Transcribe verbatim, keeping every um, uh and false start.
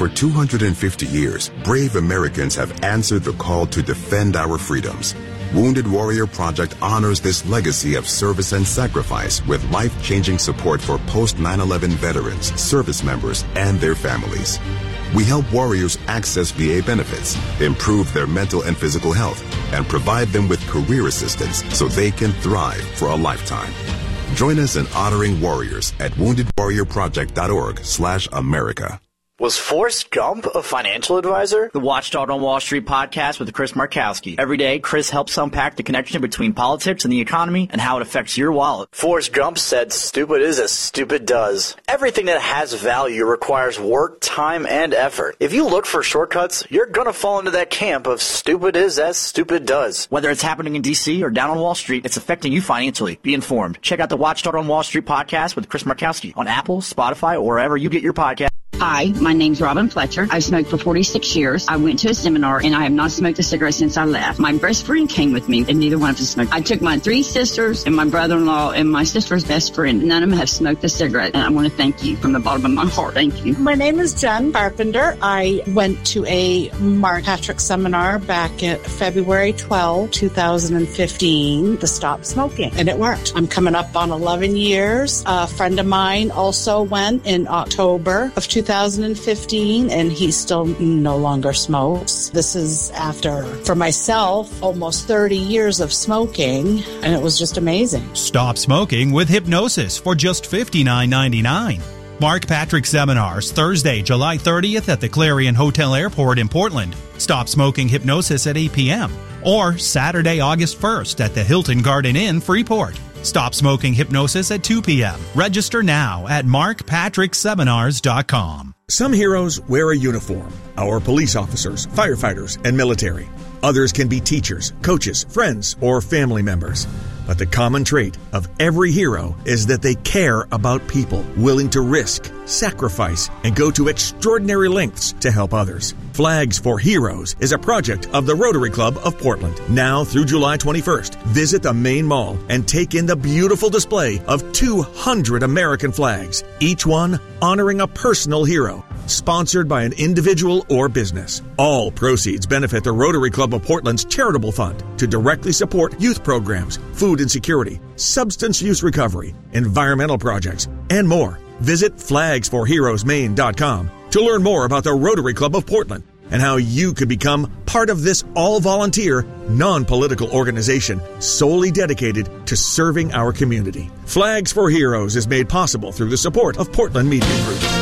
For two hundred fifty years, brave Americans have answered the call to defend our freedoms. Wounded Warrior Project honors this legacy of service and sacrifice with life-changing support for post nine eleven veterans, service members, and their families. We help warriors access V A benefits, improve their mental and physical health, and provide them with career assistance so they can thrive for a lifetime. Join us in honoring warriors at wounded warrior project dot org slash America. Was Forrest Gump a financial advisor? The Watchdog on Wall Street podcast with Chris Markowski. Every day, Chris helps unpack the connection between politics and the economy and how it affects your wallet. Forrest Gump said, stupid is as stupid does. Everything that has value requires work, time, and effort. If you look for shortcuts, you're going to fall into that camp of stupid is as stupid does. Whether it's happening in D C or down on Wall Street, it's affecting you financially. Be informed. Check out the Watchdog on Wall Street podcast with Chris Markowski on Apple, Spotify, or wherever you get your podcast. Hi, my name's Robin Fletcher. I've smoked for forty-six years. I went to a seminar, and I have not smoked a cigarette since I left. My best friend came with me, and neither one of us smoked. I took my three sisters and my brother-in-law and my sister's best friend. None of them have smoked a cigarette, and I want to thank you from the bottom of my heart. Thank you. My name is Jen Barpenter. I went to a Mark Patrick seminar back at February twelfth, two thousand fifteen to stop smoking, and it worked. I'm coming up on eleven years. A friend of mine also went in October of two thousand fifteen, and he still no longer smokes. This is after, for myself, almost thirty years of smoking, and it was just amazing. Stop smoking with hypnosis for just fifty-nine ninety-nine. Mark Patrick Seminars, Thursday, July thirtieth at the Clarion Hotel Airport in Portland. Stop smoking hypnosis at eight p.m. Or Saturday, August first at the Hilton Garden Inn, Freeport. Stop smoking hypnosis at two p.m. Register now at mark patrick seminars dot com. Some heroes wear a uniform. Our police officers, firefighters, and military. Others can be teachers, coaches, friends, or family members. But the common trait of every hero is that they care about people, willing to risk, sacrifice, and go to extraordinary lengths to help others. Flags for Heroes is a project of the Rotary Club of Portland. Now through July twenty-first, visit the main mall and take in the beautiful display of two hundred American flags, each one honoring a personal hero, sponsored by an individual or business. All proceeds benefit the Rotary Club of Portland's charitable fund to directly support youth programs, food insecurity, substance use recovery, environmental projects, and more. Visit flags for heroes maine dot com to learn more about the Rotary Club of Portland and how you could become part of this all-volunteer, non-political organization solely dedicated to serving our community. Flags for Heroes is made possible through the support of Portland Media Group.